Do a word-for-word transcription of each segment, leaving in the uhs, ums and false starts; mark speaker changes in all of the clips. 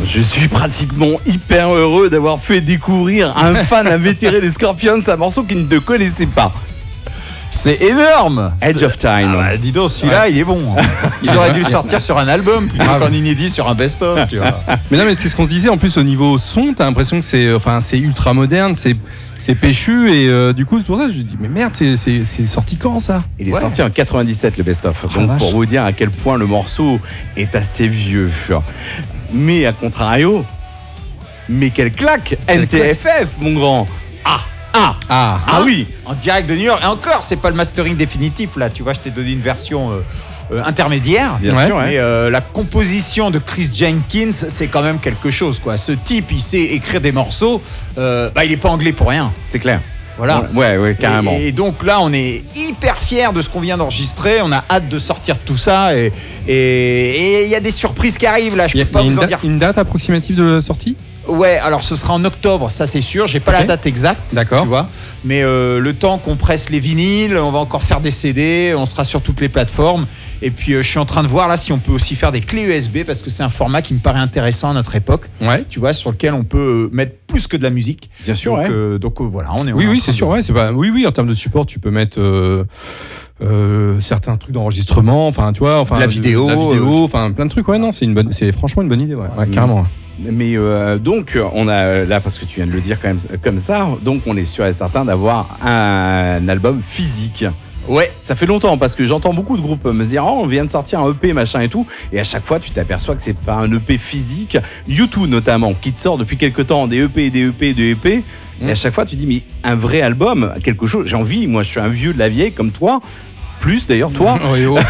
Speaker 1: Je suis pratiquement hyper heureux d'avoir fait découvrir à un fan invétéré des Scorpions un morceau qu'il ne te connaissait pas.
Speaker 2: C'est énorme.
Speaker 1: Edge of Time.
Speaker 2: Ah bah, dis donc, celui-là, ouais. il est bon. Ils auraient dû le sortir sur un album plutôt ah, qu'en inédit sur un best-of, tu vois.
Speaker 3: Mais non, mais c'est ce qu'on se disait. En plus, au niveau son, t'as l'impression que c'est, enfin, c'est ultra moderne, c'est, c'est péchu et euh, du coup, c'est pour ça que je me dis, mais merde, c'est, c'est, c'est sorti quand ça ?
Speaker 1: Il est
Speaker 2: ouais.
Speaker 1: sorti en quatre-vingt-dix-sept le best-of.
Speaker 2: Oh,
Speaker 1: donc
Speaker 2: vache.
Speaker 1: Pour vous dire à quel point le morceau est assez vieux. Mais à contrario, mais quelle claque, N T F F, mon grand. Ah. Ah, ah, ah oui,
Speaker 2: en direct de New York. Et encore, c'est pas le mastering définitif là. Tu vois, je t'ai donné une version euh, euh, intermédiaire.
Speaker 1: Bien ouais. sûr.
Speaker 2: Mais euh, la composition de Chris Jenkins, c'est quand même quelque chose, quoi. Ce type, il sait écrire des morceaux. Euh, bah, il est pas anglais pour rien.
Speaker 1: C'est clair.
Speaker 2: Voilà.
Speaker 1: Ouais, ouais, carrément.
Speaker 2: Et, et donc là, on est hyper fiers de ce qu'on vient d'enregistrer. On a hâte de sortir tout ça. Et il y a des surprises qui arrivent là. Je peux pas vous en
Speaker 3: da-
Speaker 2: dire.
Speaker 3: Une date approximative de la sortie ?
Speaker 2: Ouais, alors ce sera en octobre, ça c'est sûr. J'ai pas okay. la date exacte,
Speaker 3: d'accord.
Speaker 2: Tu vois. Mais euh, le temps qu'on presse les vinyles, on va encore faire des C D, on sera sur toutes les plateformes. Et puis euh, je suis en train de voir là si on peut aussi faire des clés U S B parce que c'est un format qui me paraît intéressant à notre époque.
Speaker 3: Ouais.
Speaker 2: Tu vois, sur lequel on peut mettre plus que de la musique.
Speaker 1: Bien sûr.
Speaker 2: Donc,
Speaker 1: ouais.
Speaker 2: euh, donc euh, voilà, on est.
Speaker 3: Oui,
Speaker 2: on est
Speaker 3: oui, c'est sûr.
Speaker 2: De...
Speaker 3: Ouais, c'est pas. Oui, oui, en termes de support, tu peux mettre. Euh... Euh, certains trucs d'enregistrement, enfin tu vois, enfin
Speaker 2: de la vidéo,
Speaker 3: de, de la vidéo, enfin euh... plein de trucs. Ouais, non, c'est une bonne, c'est franchement une bonne idée, ouais, ouais mmh. carrément.
Speaker 1: Mais euh, donc on a là parce que tu viens de le dire quand même comme ça, donc on est sûr et certain d'avoir un album physique.
Speaker 2: Ouais,
Speaker 1: ça fait longtemps parce que j'entends beaucoup de groupes me dire oh on vient de sortir un E P machin et tout, et à chaque fois tu t'aperçois que c'est pas un E P physique. U deux notamment qui te sort depuis quelques temps des E P, des E P, des E P. Mmh. Et à chaque fois tu dis mais un vrai album, quelque chose. J'ai envie, moi je suis un vieux de la vieille comme toi. Plus d'ailleurs toi.
Speaker 3: Oui, oh.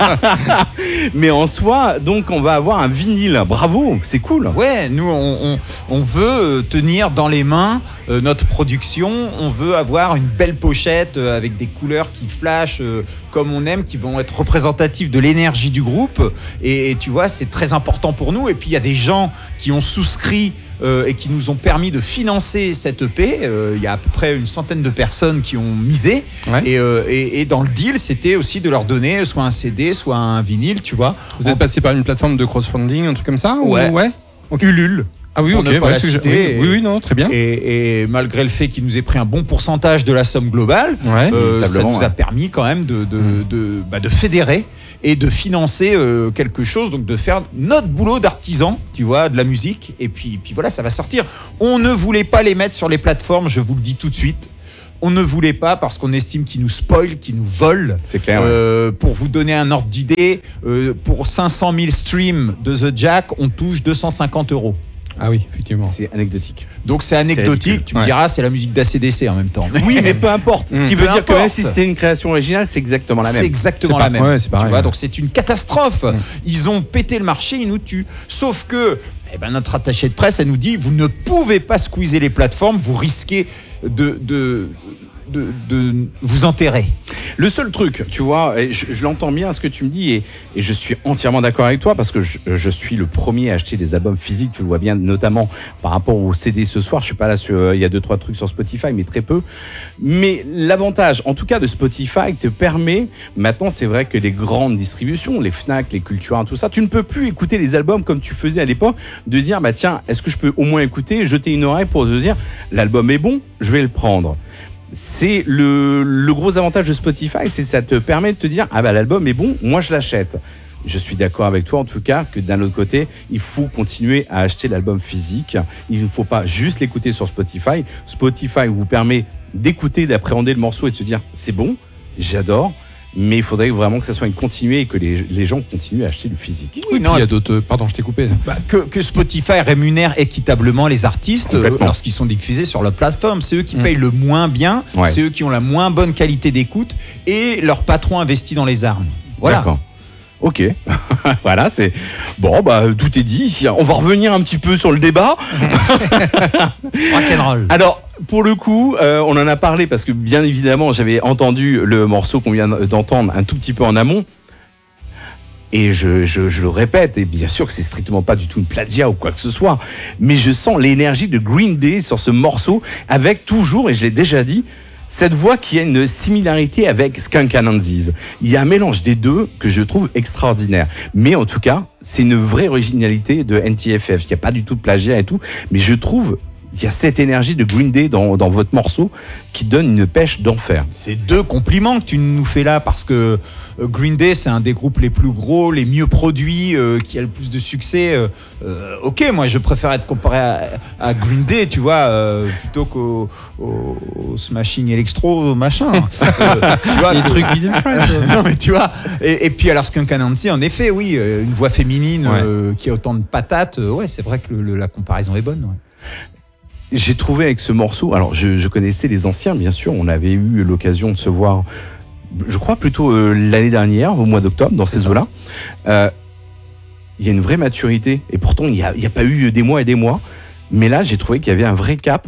Speaker 1: Mais en soi, donc on va avoir un vinyle. Bravo, c'est cool.
Speaker 2: Ouais, nous on, on, on veut tenir dans les mains euh, notre production. On veut avoir une belle pochette euh, avec des couleurs qui flashent euh, comme on aime, qui vont être représentatives de l'énergie du groupe. Et, et tu vois, c'est très important pour nous. Et puis il y a des gens qui ont souscrit Euh, et qui nous ont permis de financer cette E P. Il euh, y a à peu près une centaine de personnes qui ont misé.
Speaker 3: Ouais.
Speaker 2: Et, euh, et, et dans le deal, c'était aussi de leur donner soit un C D, soit un vinyle, tu vois.
Speaker 3: Vous êtes passé par une plateforme de crowdfunding, un truc comme ça ?
Speaker 2: Ouais.
Speaker 3: Ou ouais
Speaker 2: okay. Ulule.
Speaker 3: Ah oui,
Speaker 2: on
Speaker 3: ok.
Speaker 2: n'a pas
Speaker 3: ouais,
Speaker 2: la cité,
Speaker 3: oui, oui, non, très bien.
Speaker 2: Et, et malgré le fait qu'il nous ait pris un bon pourcentage de la somme globale,
Speaker 3: ouais,
Speaker 2: euh, ça nous
Speaker 1: ouais.
Speaker 2: a permis quand même de, de, mmh. de, bah, de fédérer et de financer euh, quelque chose, donc de faire notre boulot d'artisan, tu vois, de la musique. Et puis, puis voilà, ça va sortir. On ne voulait pas les mettre sur les plateformes, je vous le dis tout de suite. On ne voulait pas parce qu'on estime qu'ils nous spoilent, qu'ils nous volent.
Speaker 1: C'est clair.
Speaker 2: Euh,
Speaker 1: ouais.
Speaker 2: Pour vous donner un ordre d'idée, euh, pour cinq cent mille streams de The Jack, on touche deux cent cinquante euros.
Speaker 3: Ah oui, effectivement.
Speaker 1: C'est anecdotique.
Speaker 2: Donc c'est anecdotique,
Speaker 1: c'est
Speaker 2: tu me
Speaker 3: ouais.
Speaker 2: diras, c'est la musique d'A C D C en même temps.
Speaker 1: Oui, mais peu importe. Ce qui
Speaker 2: Peu
Speaker 1: veut dire
Speaker 2: importe.
Speaker 1: que même si c'était une création originale, c'est exactement la même.
Speaker 2: C'est exactement
Speaker 3: c'est
Speaker 2: la
Speaker 3: pas,
Speaker 2: même.
Speaker 3: Ouais, c'est pareil,
Speaker 2: tu vois,
Speaker 3: ouais.
Speaker 2: donc c'est une catastrophe.
Speaker 3: Mmh.
Speaker 2: Ils ont pété le marché, ils nous tuent. Sauf que eh ben, notre attaché de presse, elle nous dit, vous ne pouvez pas squeezer les plateformes, vous risquez de... de De, de vous enterrer.
Speaker 1: Le seul truc, tu vois, et je, je l'entends bien ce que tu me dis et, et je suis entièrement d'accord avec toi parce que je, je suis le premier à acheter des albums physiques, tu le vois bien, notamment par rapport au C D ce soir. Je suis pas là sur, il y a deux trois trucs sur Spotify, mais très peu. Mais l'avantage, en tout cas, de Spotify te permet, maintenant c'est vrai que les grandes distributions, les Fnac, les Cultura, tout ça, tu ne peux plus écouter les albums comme tu faisais à l'époque, de dire bah tiens, est-ce que je peux au moins écouter, jeter une oreille pour te dire l'album est bon, je vais le prendre. C'est le, le gros avantage de Spotify, c'est que ça te permet de te dire ah bah l'album est bon, moi je l'achète. Je suis d'accord avec toi en tout cas que d'un autre côté, il faut continuer à acheter l'album physique. Il ne faut pas juste l'écouter sur Spotify. Spotify vous permet d'écouter, d'appréhender le morceau et de se dire c'est bon, j'adore. Mais il faudrait vraiment que ça soit une continuée et que les, les gens continuent à acheter du physique.
Speaker 3: Oui, non, il y a d'autres. Pardon, je t'ai coupé.
Speaker 2: Bah, que, que Spotify rémunère équitablement les artistes euh, lorsqu'ils sont diffusés sur leur plateforme. C'est eux qui mmh. payent le moins bien, ouais. c'est eux qui ont la moins bonne qualité d'écoute et leur patron investit dans les armes. Voilà.
Speaker 1: D'accord. Ok, voilà, c'est bon, bah tout est dit. On va revenir un petit peu sur le débat.
Speaker 2: Rock'n'roll.
Speaker 1: Alors, pour le coup, euh, on en a parlé parce que bien évidemment, j'avais entendu le morceau qu'on vient d'entendre un tout petit peu en amont. Et je, je, je le répète, et bien sûr que c'est strictement pas du tout une plagiat ou quoi que ce soit, mais je sens l'énergie de Green Day sur ce morceau avec toujours, et je l'ai déjà dit, cette voix qui a une similarité avec Skunk Anansi's. Il y a un mélange des deux que je trouve extraordinaire. Mais en tout cas, c'est une vraie originalité de N T F F. Il n'y a pas du tout de plagiat et tout, mais je trouve il y a cette énergie de Green Day dans, dans votre morceau qui donne une pêche d'enfer.
Speaker 2: C'est deux compliments que tu nous fais là, parce que euh, Green Day, c'est un des groupes les plus gros, les mieux produits, euh, qui a le plus de succès. Euh, euh, ok, moi je préfère être comparé à, à Green Day, tu vois, euh, plutôt qu'au au, au Smashing Electro, machin. euh, tu vois,
Speaker 3: les trucs
Speaker 2: non mais tu vois. Et, et puis alors Skunk Anansi, en effet, oui, euh, une voix féminine
Speaker 3: ouais.
Speaker 2: euh, qui a autant de patates. Euh, ouais, c'est vrai que le, le, la comparaison est bonne. Ouais.
Speaker 1: J'ai trouvé avec ce morceau, alors je, je connaissais les anciens, bien sûr, on avait eu l'occasion de se voir, je crois plutôt euh, l'année dernière, au mois d'octobre, dans ces eaux-là. Euh, il y a une vraie maturité, et pourtant il n'y a, a pas eu des mois et des mois, mais là j'ai trouvé qu'il y avait un vrai cap.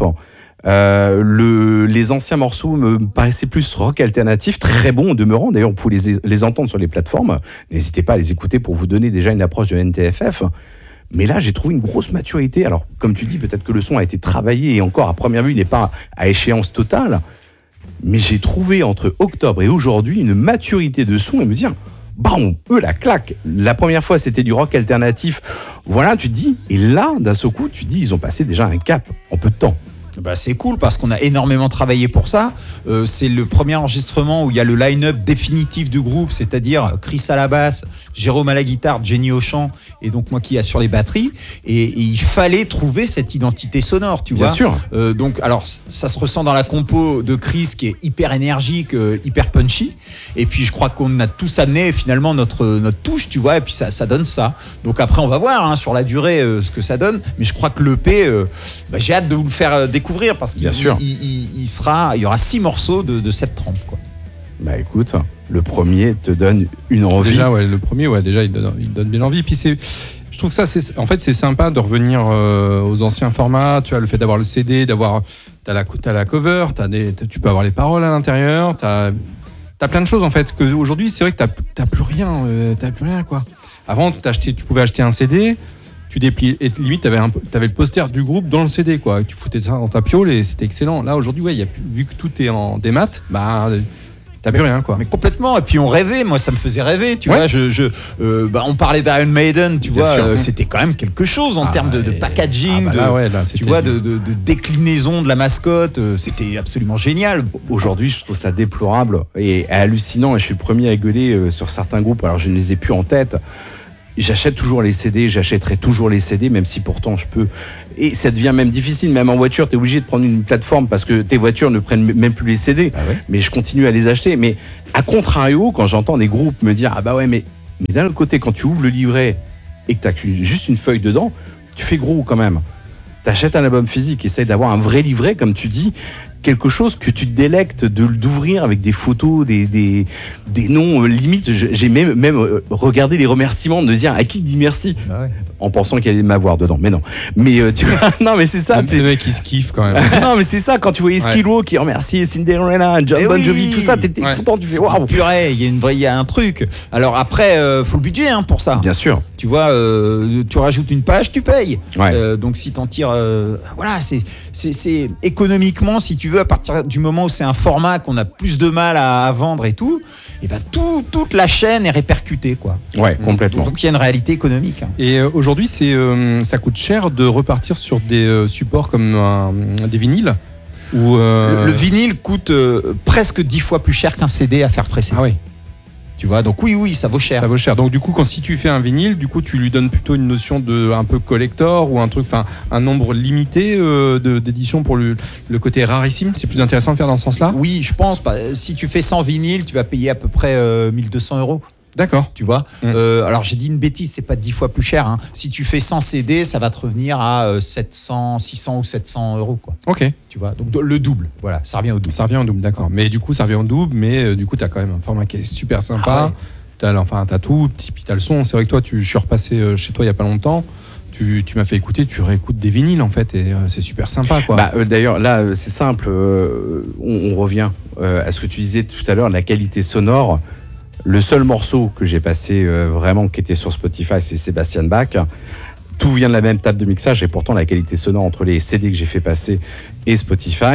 Speaker 1: Euh, le, les anciens morceaux me paraissaient plus rock alternatif, très bons au demeurant, d'ailleurs on pouvait les, les entendre sur les plateformes, n'hésitez pas à les écouter pour vous donner déjà une approche de N T F F. Mais là, j'ai trouvé une grosse maturité. Alors, comme tu dis, peut-être que le son a été travaillé et encore, à première vue, il n'est pas à échéance totale. Mais j'ai trouvé entre octobre et aujourd'hui une maturité de son et me dire, bam, eux, la claque. La première fois, c'était du rock alternatif. Voilà, tu te dis. Et là, d'un seul coup, tu te dis, ils ont passé déjà un cap en peu de temps.
Speaker 2: Bah c'est cool parce qu'on a énormément travaillé pour ça. Euh, c'est le premier enregistrement où il y a le line-up définitif du groupe, c'est-à-dire Chris à la basse, Jérôme à la guitare, Jenny au chant et donc moi qui assure les batteries. Et, et il fallait trouver cette identité sonore, tu vois.
Speaker 1: Bien sûr.
Speaker 2: Euh, donc alors ça se ressent dans la compo de Chris qui est hyper énergique, euh, hyper punchy. Et puis je crois qu'on a tous amené finalement notre notre touche, tu vois. Et puis ça ça donne ça. Donc après on va voir hein, sur la durée euh, ce que ça donne. Mais je crois que l'E P, euh, bah, j'ai hâte de vous le faire euh, découvrir. Découvrir parce qu'il il, il, il sera, il y aura six morceaux de, de cette trempe quoi.
Speaker 1: Bah écoute, le premier te donne une envie.
Speaker 3: Déjà ouais, le premier ouais déjà il donne, il donne bien envie. Puis c'est, je trouve que ça c'est, en fait c'est sympa de revenir euh, aux anciens formats. Tu vois le fait d'avoir le C D, d'avoir, t'as la, t'as la cover, t'as des, t'as, tu peux avoir les paroles à l'intérieur, t'as, t'as plein de choses en fait. Que aujourd'hui c'est vrai que t'as, t'as plus rien, euh, t'as plus rien quoi. Avant t'achetais, tu pouvais acheter un C D. Tu déplies, et limite, tu avais, avais le poster du groupe dans le C D, quoi. Tu foutais ça dans ta piole et c'était excellent. Là, aujourd'hui, ouais, y a plus, vu que tout est en démat, bah, t'as plus rien, quoi.
Speaker 2: Mais complètement. Et puis, on rêvait. Moi, ça me faisait rêver, tu ouais. vois. Je, je, euh, bah, on parlait d'Iron Maiden, tu Bien vois. Euh, c'était quand même quelque chose en ah, termes de, de packaging, ah, bah là, de, ouais, là, tu vois, de, de, de déclinaison de la mascotte. Euh, c'était absolument génial.
Speaker 1: Aujourd'hui, je trouve ça déplorable et hallucinant. Et je suis le premier à gueuler euh, sur certains groupes. Alors, je ne les ai plus en tête. J'achète toujours les C D, j'achèterai toujours les C D, même si pourtant je peux. Et ça devient même difficile, même en voiture, tu es obligé de prendre une plateforme parce que tes voitures ne prennent même plus les C D. Ah ouais. Mais je continue à les acheter. Mais à contrario, quand j'entends des groupes me dire ah bah ouais, mais, mais d'un autre côté, quand tu ouvres le livret et que tu as juste une feuille dedans, tu fais gros quand même. Tu achètes un album physique, essaye d'avoir un vrai livret, comme tu dis. Quelque chose que tu te délectes de, d'ouvrir avec des photos, des, des, des noms, euh, limite, j'ai même, même euh, regardé les remerciements, de dire à qui dit merci, ah ouais. en pensant qu'il allait m'avoir dedans, mais non. Mais euh, tu vois, non, mais c'est ça.
Speaker 3: C'est le mec qui se kiffe quand même.
Speaker 1: Non, mais c'est ça, quand tu voyais ouais. Skid Row qui remerciait Cinderella, John Bon Jovi, oui. tout ça, t'étais ouais. content, tu fais waouh.
Speaker 2: Purée, il y a une vraie, il y a un truc. Alors après, euh, faut le budget hein, pour ça.
Speaker 1: Bien sûr.
Speaker 2: Tu vois, euh, tu rajoutes une page, tu payes.
Speaker 1: Ouais.
Speaker 2: Euh, donc si t'en tires, euh, voilà, c'est, c'est, c'est économiquement, si tu veux, à partir du moment où c'est un format qu'on a plus de mal à, à vendre et tout, et ben tout, toute la chaîne est répercutée, quoi.
Speaker 1: Ouais, complètement.
Speaker 2: Donc il y a une réalité économique. Hein.
Speaker 3: Et euh, aujourd'hui, c'est, euh, ça coûte cher de repartir sur des euh, supports comme euh, des vinyles. Où, euh...
Speaker 2: le, le vinyle coûte euh, presque dix fois plus cher qu'un C D à faire presser.
Speaker 3: Ah oui.
Speaker 2: Tu vois, donc oui, oui, ça vaut cher.
Speaker 3: Ça vaut cher. Donc du coup, quand si tu fais un vinyle, du coup, tu lui donnes plutôt une notion de un peu collector ou un truc, enfin, un nombre limité euh, de, d'éditions pour le, le côté rarissime. C'est plus intéressant de faire dans ce sens-là.
Speaker 2: Oui, je pense. Bah, si tu fais cent vinyles, tu vas payer à peu près euh, mille deux cents euros.
Speaker 3: D'accord.
Speaker 2: Tu vois. Mmh. Euh, alors j'ai dit une bêtise, c'est pas dix fois plus cher. Hein. Si tu fais cent C D, ça va te revenir à euh, sept cents, six cents ou sept cents euros, quoi.
Speaker 3: Ok.
Speaker 2: Tu vois. Donc le double. Voilà, ça revient au double.
Speaker 3: Ça revient au double, d'accord. Mais du coup, ça revient au double, mais euh, du coup, t'as quand même un format qui est super sympa. Ah ouais. T'as, enfin, t'as tout, puis t'as le son. C'est vrai que toi, tu, je suis repassé chez toi il y a pas longtemps. Tu, tu m'as fait écouter, tu réécoutes des vinyles en fait, et euh, c'est super sympa, quoi.
Speaker 1: Bah, euh, d'ailleurs, là, c'est simple. Euh, on, on revient euh, à ce que tu disais tout à l'heure, la qualité sonore. Le seul morceau que j'ai passé euh, vraiment qui était sur Spotify, c'est Sébastien Bach. Tout vient de la même table de mixage et pourtant la qualité sonore entre les C D que j'ai fait passer et Spotify,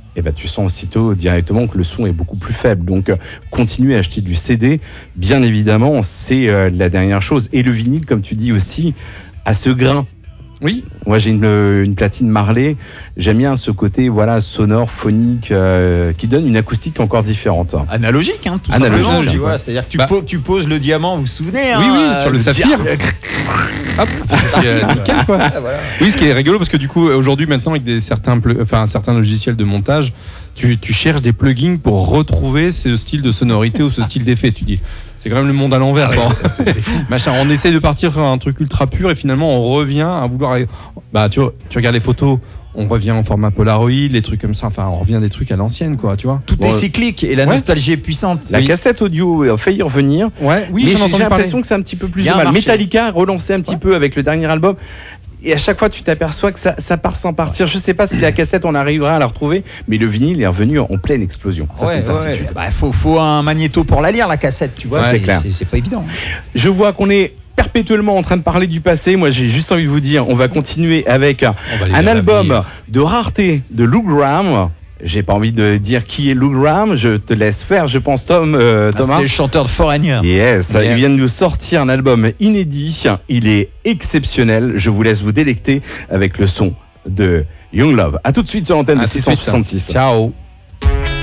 Speaker 1: et ben tu sens aussitôt directement que le son est beaucoup plus faible. Donc euh, continuer à acheter du C D, bien évidemment, c'est euh, la dernière chose. Et le vinyle, comme tu dis aussi, a ce grain.
Speaker 3: Oui.
Speaker 1: Moi, j'ai une, une platine Marley. J'aime bien ce côté, voilà, sonore, phonique, euh, qui donne une acoustique encore différente.
Speaker 2: Analogique, hein, tout
Speaker 1: Analogique,
Speaker 2: simplement. Tu
Speaker 1: quoi.
Speaker 2: vois, c'est-à-dire que tu,
Speaker 3: Bah.
Speaker 2: po- tu poses le diamant, vous vous souvenez
Speaker 3: Oui,
Speaker 2: hein,
Speaker 3: oui, sur le saphir.
Speaker 2: diamant.
Speaker 3: Hop, euh, nickel, quoi. Oui, ce qui est rigolo parce que du coup aujourd'hui maintenant avec des certains pl- enfin certains logiciels de montage, tu, tu cherches des plugins pour retrouver ce style de sonorité ou ce style d'effet. Tu dis c'est quand même le monde à l'envers.
Speaker 2: Ah, c'est, c'est fou.
Speaker 3: Machin, on essaie de partir sur un truc ultra pur et finalement on revient à vouloir. Bah tu, tu regardes les photos. On revient en format Polaroid, les trucs comme ça. Enfin, on revient des trucs à l'ancienne, quoi, tu vois.
Speaker 2: Tout
Speaker 1: Bon,
Speaker 2: est cyclique et la
Speaker 3: ouais.
Speaker 2: nostalgie est puissante.
Speaker 1: La
Speaker 3: Oui.
Speaker 1: cassette audio a failli y revenir.
Speaker 3: Ouais, oui,
Speaker 1: mais
Speaker 3: j'en ai
Speaker 1: j'ai,
Speaker 3: entendu
Speaker 1: j'ai
Speaker 3: parler.
Speaker 1: l'impression que c'est un petit peu plus
Speaker 2: Il y a
Speaker 1: de
Speaker 2: un
Speaker 1: mal.
Speaker 2: marché.
Speaker 1: Metallica a relancé un petit peu avec le dernier album. Et à chaque fois, tu t'aperçois que ça, ça part sans partir. Je sais pas si la cassette, on arrivera à la retrouver, mais le vinyle est revenu en pleine explosion. Ça, c'est une certitude.
Speaker 2: ouais. Bah, faut, faut un magnéto pour la lire, la cassette, tu vois.
Speaker 1: Ça, c'est clair.
Speaker 2: C'est, c'est pas évident.
Speaker 1: Je vois qu'on est perpétuellement en train de parler du passé. Moi, j'ai juste envie de vous dire, on va continuer avec
Speaker 3: On va aller
Speaker 1: un
Speaker 3: vers
Speaker 1: album
Speaker 3: l'avenir.
Speaker 1: de rareté de Lou Gramm. J'ai pas envie de dire qui est Lou Gramm. Je te laisse faire, je pense, Tom, euh,
Speaker 2: Ah,
Speaker 1: Thomas.
Speaker 2: c'était le chanteur de Foreigner.
Speaker 1: Yes,
Speaker 3: Yes.
Speaker 1: il vient de nous sortir un album inédit. Il est exceptionnel. Je vous laisse vous délecter avec le son de Young Love. À tout de suite sur l'antenne
Speaker 3: À
Speaker 1: de
Speaker 3: tout de
Speaker 1: six cent
Speaker 3: suite.
Speaker 1: soixante-six.
Speaker 3: Ciao.